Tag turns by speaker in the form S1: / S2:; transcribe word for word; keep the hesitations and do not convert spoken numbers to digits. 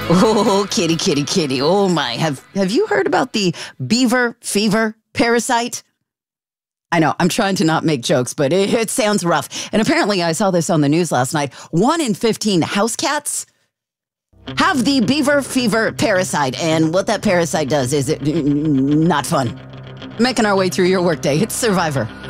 S1: Oh, kitty, kitty, kitty. Oh my. Have have you heard about the beaver fever parasite? I know, I'm trying to not make jokes, but it, it sounds rough. And apparently I saw this on the news last night. One in fifteen house cats have the beaver fever parasite. And what that parasite does is it not fun. Making our way through your workday. It's Survivor.